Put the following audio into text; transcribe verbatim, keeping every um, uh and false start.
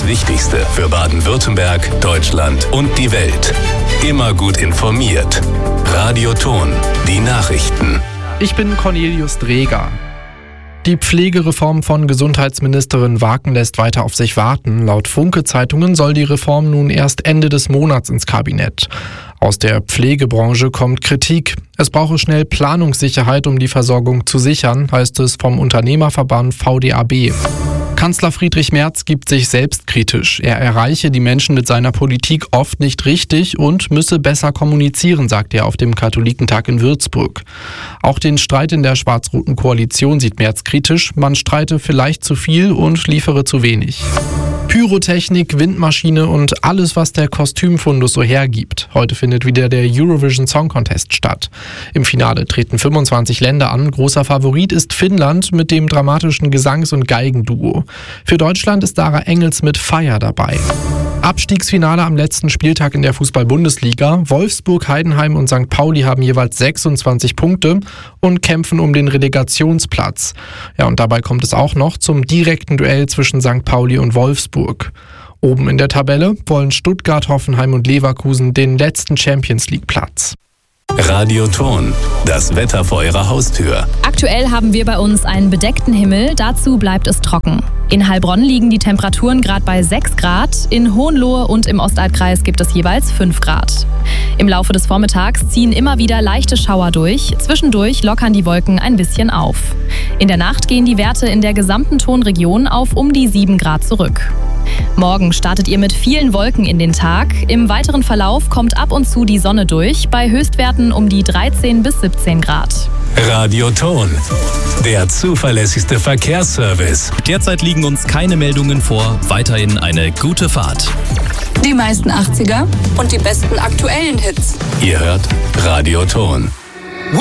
Wichtigste für Baden-Württemberg, Deutschland und die Welt. Immer gut informiert. Radio Thon, die Nachrichten. Ich bin Cornelius Dreger. Die Pflegereform von Gesundheitsministerin Waken lässt weiter auf sich warten. Laut Funke-Zeitungen soll die Reform nun erst Ende des Monats ins Kabinett. Aus der Pflegebranche kommt Kritik. Es brauche schnell Planungssicherheit, um die Versorgung zu sichern, heißt es vom Unternehmerverband V D A B. Kanzler Friedrich Merz gibt sich selbstkritisch. Er erreiche die Menschen mit seiner Politik oft nicht richtig und müsse besser kommunizieren, sagt er auf dem Katholikentag in Würzburg. Auch den Streit in der schwarz-roten Koalition sieht Merz kritisch. Man streite vielleicht zu viel und liefere zu wenig. Pyrotechnik, Windmaschine und alles, was der Kostümfundus so hergibt. Heute findet wieder der Eurovision Song Contest statt. Im Finale treten fünfundzwanzig Länder an. Großer Favorit ist Finnland mit dem dramatischen Gesangs- und Geigenduo. Für Deutschland ist Dara Engels mit Fire dabei. Abstiegsfinale am letzten Spieltag in der Fußball-Bundesliga. Wolfsburg, Heidenheim und Sankt Pauli haben jeweils sechsundzwanzig Punkte und kämpfen um den Relegationsplatz. Ja, und dabei kommt es auch noch zum direkten Duell zwischen Sankt Pauli und Wolfsburg. Oben in der Tabelle wollen Stuttgart, Hoffenheim und Leverkusen den letzten Champions-League-Platz. Radio Thon, das Wetter vor Ihrer Haustür. Aktuell haben wir bei uns einen bedeckten Himmel, dazu bleibt es trocken. In Heilbronn liegen die Temperaturen gerade bei sechs Grad, in Hohenlohe und im Ostalbkreis gibt es jeweils fünf Grad. Im Laufe des Vormittags ziehen immer wieder leichte Schauer durch, zwischendurch lockern die Wolken ein bisschen auf. In der Nacht gehen die Werte in der gesamten Thonregion auf um die sieben Grad zurück. Morgen startet ihr mit vielen Wolken in den Tag. Im weiteren Verlauf kommt ab und zu die Sonne durch, bei Höchstwerten um die dreizehn bis siebzehn Grad. Radio Thon, der zuverlässigste Verkehrsservice. Derzeit liegen uns keine Meldungen vor. Weiterhin eine gute Fahrt. Die meisten achtziger und die besten aktuellen Hits. Ihr hört Radio Thon.